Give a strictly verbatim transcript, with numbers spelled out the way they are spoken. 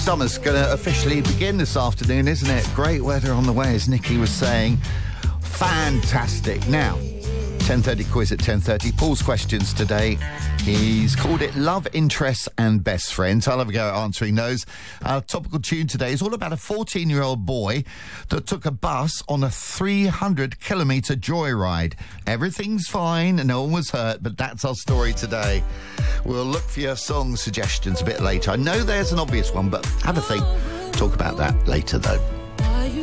summer's going to officially begin this afternoon, isn't it? Great weather on the way, as Nikki was saying. Fantastic. Now, ten thirty quiz at ten thirty. Paul's questions today. He's called it Love, Interests and Best Friends. I'll have a go at answering those. Our topical tune today is all about a fourteen-year-old boy that took a bus on a three hundred kilometre joyride. Everything's fine and no one was hurt, but that's our story today. We'll look for your song suggestions a bit later. I know there's an obvious one, but have a think. Talk about that later, though.